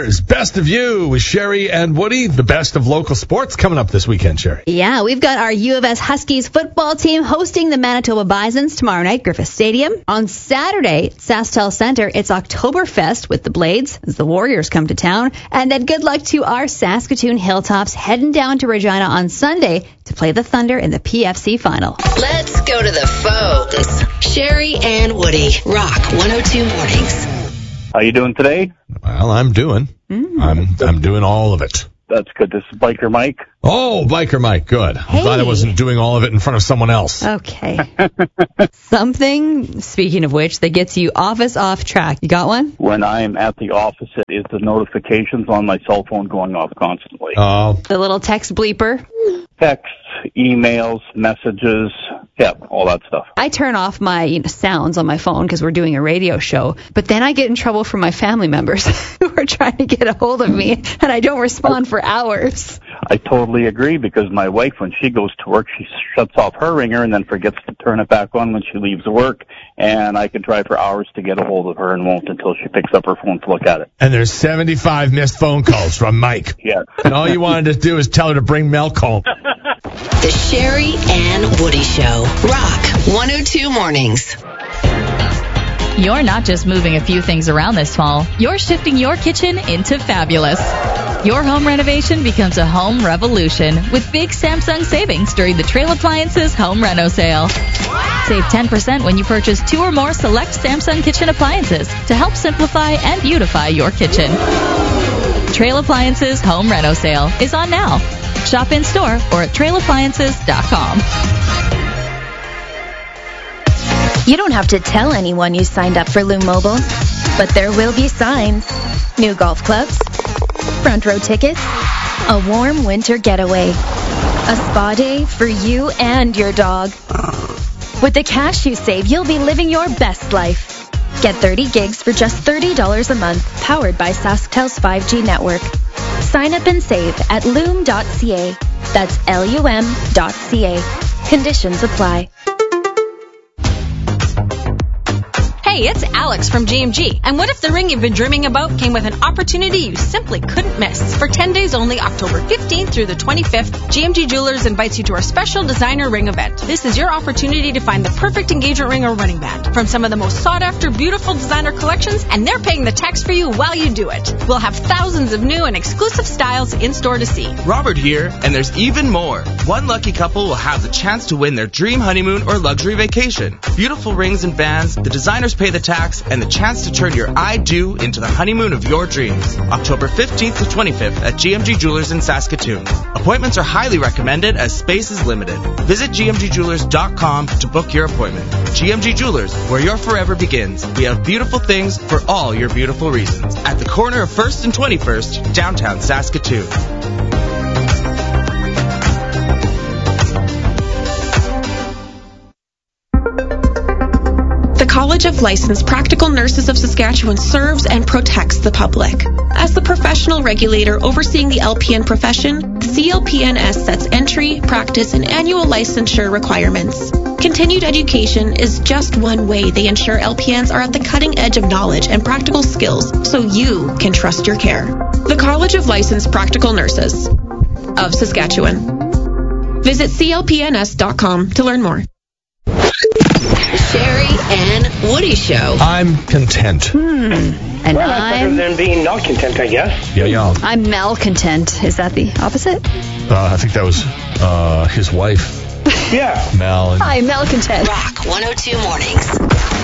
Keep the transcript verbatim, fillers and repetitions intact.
hours, Best of You with Sherry and Woody. The best of local sports coming up this weekend, Sherry. Yeah, we've got our U of S Huskies football team hosting the Manitoba Bisons tomorrow night, Griffith Stadium. On Saturday, at SaskTel Center, it's Oktoberfest with the Blades as the Warriors come to town. And then good luck to our Saskatoon Hilltops heading down to Regina on Sunday to play the Thunder in the P F C final. Let's go to the phones. Sherry and Woody, Rock one oh two Mornings. How you doing today? Well, I'm doing. Mm. I'm I'm doing all of it. That's good. This is Biker Mike. Oh, Biker Mike. Good. I'm Hey. glad I wasn't doing all of it in front of someone else. Okay. Something, speaking of which, that gets you office off track. You got one? When I'm at the office, it is the notifications on my cell phone going off constantly. Oh. The little text bleeper. Texts, emails, messages, yeah, all that stuff. I turn off my you know, sounds on my phone because we're doing a radio show, but then I get in trouble from my family members who are trying to get a hold of me, and I don't respond for hours. I totally agree, because my wife, when she goes to work, she shuts off her ringer and then forgets to turn it back on when she leaves work, and I can try for hours to get a hold of her and won't until she picks up her phone to look at it. And there's seventy-five missed phone calls from Mike. Yeah. And all you wanted to do is tell her to bring milk home. The Sherry and Woody Show, Rock one oh two Mornings. You're not just moving a few things around this fall, you're shifting your kitchen into fabulous. Your home renovation becomes a home revolution with big Samsung savings during the Trail Appliances Home Reno Sale. Save ten percent when you purchase two or more select Samsung kitchen appliances to help simplify and beautify your kitchen. Trail Appliances Home Reno Sale is on now. Shop in store or at trail appliances dot com. You don't have to tell anyone you signed up for Loom Mobile, but there will be signs. New golf clubs, front row tickets, a warm winter getaway, a spa day for you and your dog. With the cash you save, you'll be living your best life. Get thirty gigs for just thirty dollars a month, powered by SaskTel's five G network. Sign up and save at loom dot c a. That's L U M dot C A. Conditions apply. Hey, it's Alex from G M G. And what if the ring you've been dreaming about came with an opportunity you simply couldn't miss? For ten days only, October fifteenth through the twenty-fifth, G M G Jewelers invites you to our special designer ring event. This is your opportunity to find the perfect engagement ring or wedding band from some of the most sought-after, beautiful designer collections, and they're paying the tax for you while you do it. We'll have thousands of new and exclusive styles in store to see. Robert here, and there's even more. One lucky couple will have the chance to win their dream honeymoon or luxury vacation. Beautiful rings and bands, the designers pay the tax, and the chance to turn your I do into the honeymoon of your dreams. October fifteenth to twenty-fifth at G M G Jewelers in Saskatoon. Appointments are highly recommended as space is limited. Visit g m g jewelers dot com to book your appointment. G M G Jewelers, where your forever begins. We have beautiful things for all your beautiful reasons. At the corner of first and twenty-first, downtown Saskatoon. The College of Licensed Practical Nurses of Saskatchewan serves and protects the public. As the professional regulator overseeing the L P N profession, the C L P N S sets entry, practice, and annual licensure requirements. Continued education is just one way they ensure L P Ns are at the cutting edge of knowledge and practical skills so you can trust your care. The College of Licensed Practical Nurses of Saskatchewan. Visit c l p n s dot com to learn more. The Sherry and Woody Show. I'm content. Hmm. And well, that's I'm... better than being not content, I guess. Yeah, yeah. I'm malcontent. Is that the opposite? Uh, I think that was uh, his wife. Yeah. Mal. And... Hi, malcontent. Rock one oh two Mornings.